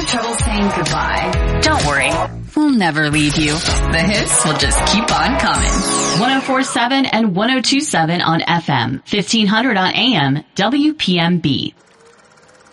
trouble saying goodbye? Don't worry. We'll never leave you. The hits will just keep on coming. 104.7 and 102.7 on FM, 1500 on AM, WPMB.